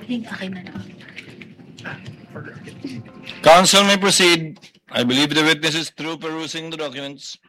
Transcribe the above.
Counsel may proceed. I believe the witness is through perusing the documents.